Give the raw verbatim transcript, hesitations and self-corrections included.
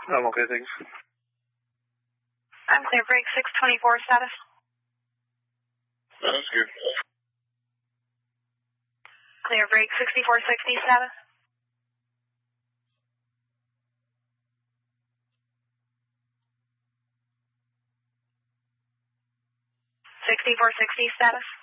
I'm okay, thanks. I'm clear break six twenty-four status. That's good. Clear break sixty-four sixty status. sixty-four sixty status.